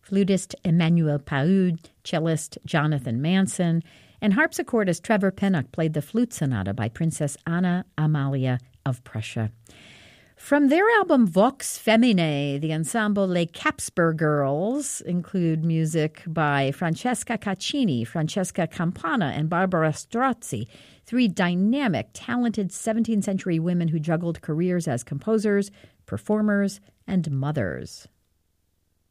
flutist Emmanuel Paud, cellist Jonathan Manson, and harpsichordist Trevor Pinnock played the flute sonata by Princess Anna Amalia of Prussia. From their album Vox Feminae, the ensemble Les Capsper Girls include music by Francesca Caccini, Francesca Campana, and Barbara Strozzi, three dynamic, talented 17th century women who juggled careers as composers, performers, and mothers.